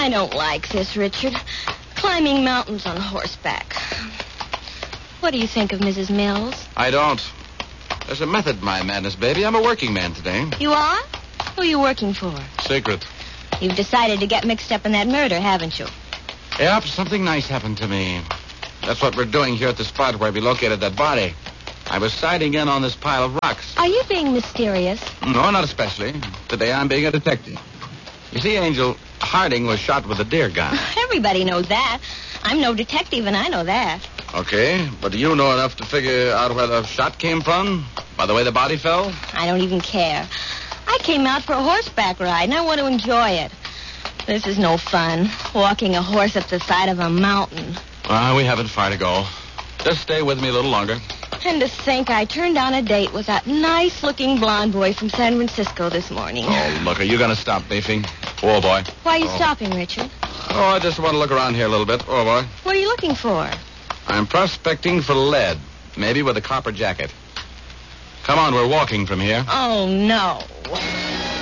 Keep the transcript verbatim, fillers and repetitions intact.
I don't like this, Richard. Climbing mountains on horseback. What do you think of Missus Mills? I don't. There's a method to my madness, baby. I'm a working man today. You are? Who are you working for? Secret. You've decided to get mixed up in that murder, haven't you? Yep, something nice happened to me. That's what we're doing here at the spot where we located that body. I was sighting in on this pile of rocks. Are you being mysterious? No, not especially. Today I'm being a detective. You see, Angel, Harding was shot with a deer gun. Everybody knows that. I'm no detective, and I know that. Okay, but do you know enough to figure out where the shot came from? By the way the body fell? I don't even care. I came out for a horseback ride, and I want to enjoy it. This is no fun, walking a horse up the side of a mountain. Ah, we haven't far to go. Just stay with me a little longer. And to think I turned on a date with that nice-looking blonde boy from San Francisco this morning. Oh, look, are you going to stop beefing? Oh, boy. Why are you oh. stopping, Richard? Oh, I just want to look around here a little bit. Oh, boy. What are you looking for? I'm prospecting for lead, maybe with a copper jacket. Come on, we're walking from here. Oh, no.